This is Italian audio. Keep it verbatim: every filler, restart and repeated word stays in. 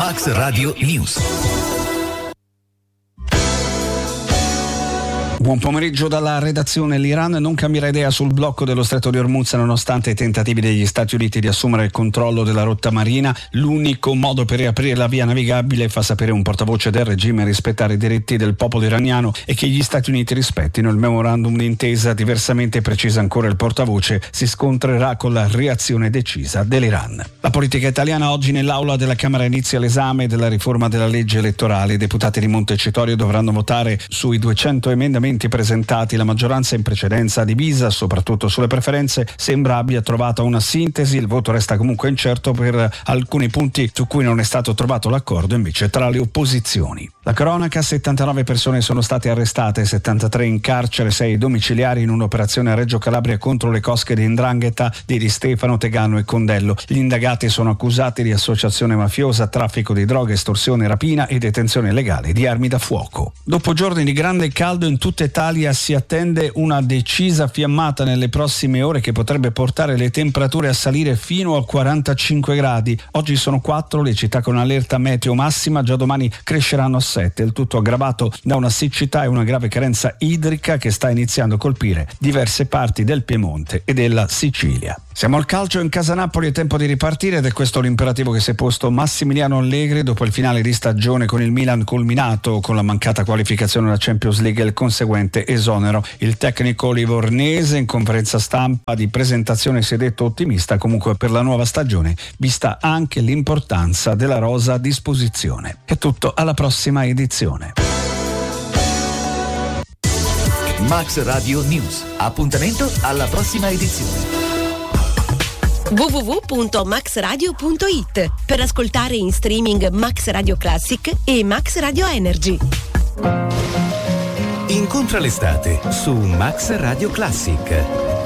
Max Radio News. Buon pomeriggio dalla redazione. L'Iran non cambierà idea sul blocco dello Stretto di Hormuz nonostante i tentativi degli Stati Uniti di assumere il controllo della rotta marina. L'unico modo per riaprire la via navigabile, fa sapere un portavoce del regime, rispettare i diritti del popolo iraniano e che gli Stati Uniti rispettino il memorandum d'intesa. Diversamente, precisa ancora il portavoce, si scontrerà con la reazione decisa dell'Iran. La politica italiana. Oggi nell'aula della Camera inizia l'esame della riforma della legge elettorale. I deputati di Montecitorio dovranno votare sui duecento emendamenti presentati. La maggioranza in precedenza divisa, soprattutto sulle preferenze, sembra abbia trovato una sintesi. Il voto resta comunque incerto per alcuni punti su cui non è stato trovato l'accordo invece tra le opposizioni. La cronaca: settantanove persone sono state arrestate, settantatré in carcere, sei domiciliari in un'operazione a Reggio Calabria contro le cosche di 'ndrangheta di Di Stefano, Tegano e Condello. Gli indagati sono accusati di associazione mafiosa, traffico di droga, estorsione, rapina e detenzione illegale di armi da fuoco. Dopo giorni di grande caldo in tutta Italia si attende una decisa fiammata nelle prossime ore che potrebbe portare le temperature a salire fino a quarantacinque gradi. Oggi sono quattro le città con allerta meteo massima, già domani cresceranno a sette, il tutto aggravato da una siccità e una grave carenza idrica che sta iniziando a colpire diverse parti del Piemonte e della Sicilia. Siamo al calcio. In casa Napoli è tempo di ripartire ed è questo l'imperativo che si è posto Massimiliano Allegri dopo il finale di stagione con il Milan culminato con la mancata qualificazione alla Champions League e il conseguente esonero. Il tecnico livornese in conferenza stampa di presentazione si è detto ottimista comunque per la nuova stagione, vista anche l'importanza della rosa a disposizione. È tutto, alla prossima edizione. Max Radio News. Appuntamento alla prossima edizione. w w w punto max radio punto i t per ascoltare in streaming Max Radio Classic e Max Radio Energy. Incontra l'estate su Max Radio Classic.